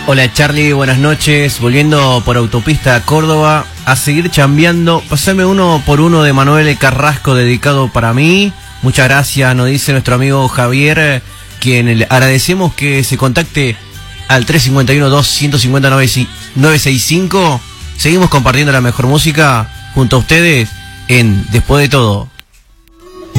Hola Charlie, buenas noches. Volviendo por autopista a Córdoba a seguir chambeando. Pasame uno por uno de Manuel Carrasco dedicado para mí. Muchas gracias, nos dice nuestro amigo Javier, quien le agradecemos que se contacte al 351-2-150-965. Seguimos compartiendo la mejor música junto a ustedes en Después de Todo.